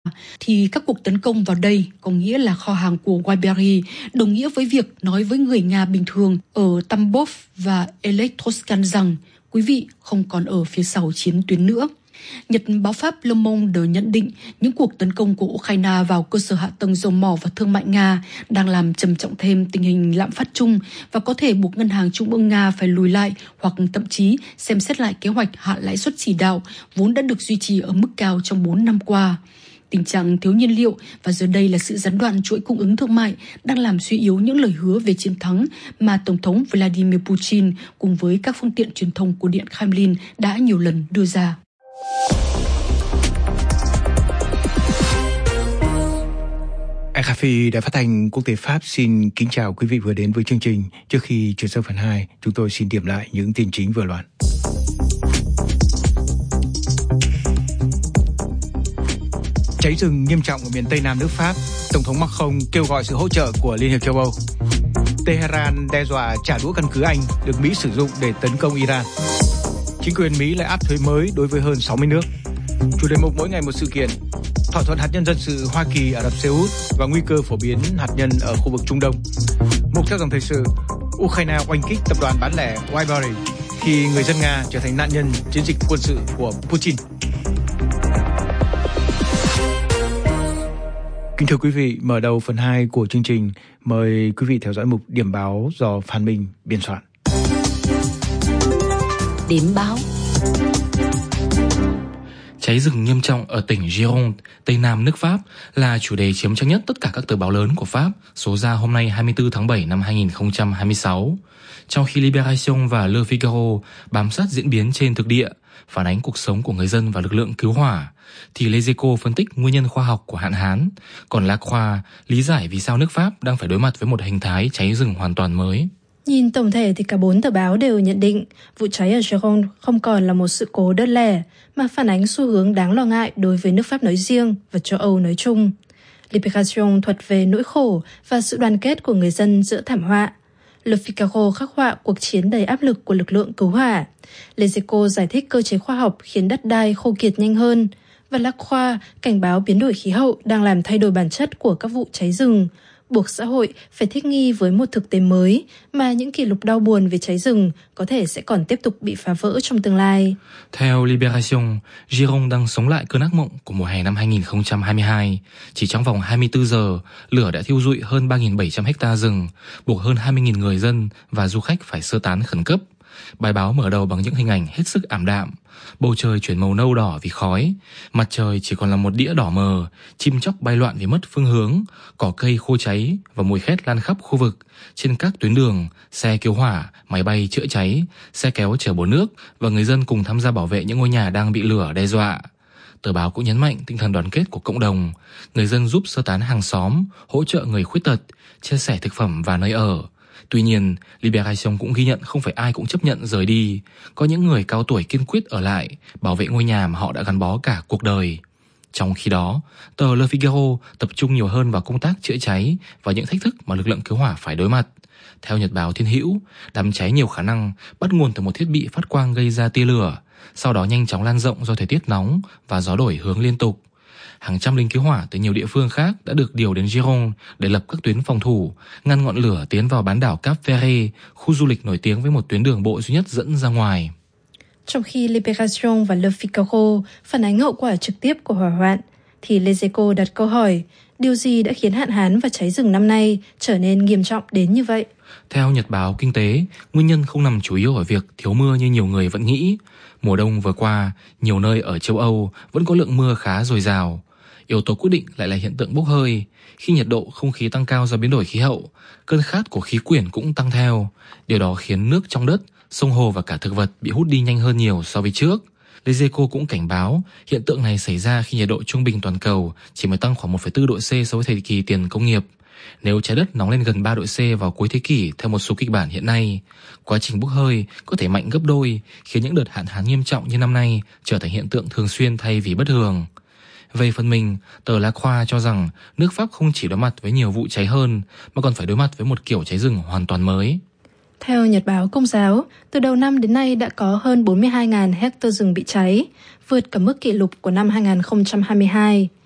thì các cuộc tấn công vào đây có nghĩa là kho hàng của Wildberry, đồng nghĩa với việc nói với người Nga bình thường ở Tambov và Elektroskan rằng quý vị không còn ở phía sau chiến tuyến nữa. Nhật báo Pháp Le Monde nhận định những cuộc tấn công của Ukraine vào cơ sở hạ tầng dầu mỏ và thương mại Nga đang làm trầm trọng thêm tình hình lạm phát chung và có thể buộc Ngân hàng Trung ương Nga phải lùi lại hoặc thậm chí xem xét lại kế hoạch hạ lãi suất chỉ đạo vốn đã được duy trì ở mức cao trong 4 năm qua. Tình trạng thiếu nhiên liệu và giờ đây là sự gián đoạn chuỗi cung ứng thương mại đang làm suy yếu những lời hứa về chiến thắng mà Tổng thống Vladimir Putin cùng với các phương tiện truyền thông của Điện Kremlin đã nhiều lần đưa ra. RFI Đài Phát thanh Quốc tế Pháp xin kính chào quý vị vừa đến với chương trình. Trước khi chuyển sang phần 2, chúng tôi xin điểm lại những tin chính vừa loạt. Cháy rừng nghiêm trọng ở miền Tây Nam nước Pháp, Tổng thống Macron kêu gọi sự hỗ trợ của Liên hiệp châu Âu. Tehran đe dọa trả đũa căn cứ Anh được Mỹ sử dụng để tấn công Iran. Chính quyền Mỹ lại áp thuế mới đối với hơn 60 nước. Chủ đề mục mỗi ngày một sự kiện: thỏa thuận hạt nhân dân sự Hoa Kỳ Ả Rập Xê Út và nguy cơ phổ biến hạt nhân ở khu vực Trung Đông. Mục theo dòng thời sự: Ukraine oanh kích tập đoàn bán lẻ Wildberry khi người dân Nga trở thành nạn nhân chiến dịch quân sự của Putin. Kính thưa quý vị, mở đầu phần 2 của chương trình, mời quý vị theo dõi mục điểm báo do Phan Minh biên soạn. Điểm báo. Cháy rừng nghiêm trọng ở tỉnh Gironde, Tây Nam nước Pháp là chủ đề chiếm trang nhất tất cả các tờ báo lớn của Pháp, số ra hôm nay 24 tháng 7 năm 2026. Trong khi Libération và Le Figaro bám sát diễn biến trên thực địa, phản ánh cuộc sống của người dân và lực lượng cứu hỏa, thì Les Echos phân tích nguyên nhân khoa học của hạn hán, còn La Croix lý giải vì sao nước Pháp đang phải đối mặt với một hình thái cháy rừng hoàn toàn mới. Nhìn tổng thể thì cả 4 tờ báo đều nhận định vụ cháy ở Gironde không còn là một sự cố đơn lẻ, mà phản ánh xu hướng đáng lo ngại đối với nước Pháp nói riêng và châu Âu nói chung. Libération thuật về nỗi khổ và sự đoàn kết của người dân giữa thảm họa. Le Figaro khắc họa cuộc chiến đầy áp lực của lực lượng cứu hỏa. Les Echos giải thích cơ chế khoa học khiến đất đai khô kiệt nhanh hơn. Và La Croix cảnh báo biến đổi khí hậu đang làm thay đổi bản chất của các vụ cháy rừng, buộc xã hội phải thích nghi với một thực tế mới mà những kỷ lục đau buồn về cháy rừng có thể sẽ còn tiếp tục bị phá vỡ trong tương lai. Theo Libération, Gironde đang sống lại cơn ác mộng của mùa hè năm 2022. Chỉ trong vòng 24 giờ, lửa đã thiêu rụi hơn 3.700 ha rừng, buộc hơn 20.000 người dân và du khách phải sơ tán khẩn cấp. Bài báo mở đầu bằng những hình ảnh hết sức ảm đạm. Bầu trời chuyển màu nâu đỏ vì khói, mặt trời chỉ còn là một đĩa đỏ mờ, chim chóc bay loạn vì mất phương hướng, cỏ cây khô cháy và mùi khét lan khắp khu vực. Trên các tuyến đường, xe cứu hỏa, máy bay chữa cháy, xe kéo chở bồn nước và người dân cùng tham gia bảo vệ những ngôi nhà đang bị lửa đe dọa. Tờ báo cũng nhấn mạnh tinh thần đoàn kết của cộng đồng, người dân giúp sơ tán hàng xóm, hỗ trợ người khuyết tật, chia sẻ thực phẩm và nơi ở. Tuy nhiên, Libération cũng ghi nhận không phải ai cũng chấp nhận rời đi. Có những người cao tuổi kiên quyết ở lại, bảo vệ ngôi nhà mà họ đã gắn bó cả cuộc đời. Trong khi đó, tờ Le Figaro tập trung nhiều hơn vào công tác chữa cháy và những thách thức mà lực lượng cứu hỏa phải đối mặt. Theo nhật báo Thiên Hữu, đám cháy nhiều khả năng bắt nguồn từ một thiết bị phát quang gây ra tia lửa, sau đó nhanh chóng lan rộng do thời tiết nóng và gió đổi hướng liên tục. Hàng trăm lính cứu hỏa từ nhiều địa phương khác đã được điều đến Gironde để lập các tuyến phòng thủ, ngăn ngọn lửa tiến vào bán đảo Cap Ferret, khu du lịch nổi tiếng với một tuyến đường bộ duy nhất dẫn ra ngoài. Trong khi Libération và Le Figaro phản ánh hậu quả trực tiếp của hỏa hoạn, thì Les Echos đặt câu hỏi, điều gì đã khiến hạn hán và cháy rừng năm nay trở nên nghiêm trọng đến như vậy? Theo nhật báo Kinh tế, nguyên nhân không nằm chủ yếu ở việc thiếu mưa như nhiều người vẫn nghĩ. Mùa đông vừa qua, nhiều nơi ở châu Âu vẫn có lượng mưa khá dồi dào. Yếu tố quyết định lại là hiện tượng bốc hơi. Khi nhiệt độ không khí tăng cao do biến đổi khí hậu, cơn khát của khí quyển cũng tăng theo. Điều đó khiến nước trong đất, sông hồ và cả thực vật bị hút đi nhanh hơn nhiều so với trước. Les Echos cũng cảnh báo hiện tượng này xảy ra khi nhiệt độ trung bình toàn cầu chỉ mới tăng khoảng 1,4 độ C so với thời kỳ tiền công nghiệp. Nếu trái đất nóng lên gần 3 độ C vào cuối thế kỷ theo một số kịch bản hiện nay, quá trình bốc hơi có thể mạnh gấp đôi, khiến những đợt hạn hán nghiêm trọng như năm nay trở thành hiện tượng thường xuyên thay vì bất thường. Về phần mình, tờ La Croix cho rằng nước Pháp không chỉ đối mặt với nhiều vụ cháy hơn, mà còn phải đối mặt với một kiểu cháy rừng hoàn toàn mới. Theo nhật báo Công giáo, từ đầu năm đến nay đã có hơn 42.000 hectare rừng bị cháy, vượt cả mức kỷ lục của năm 2022.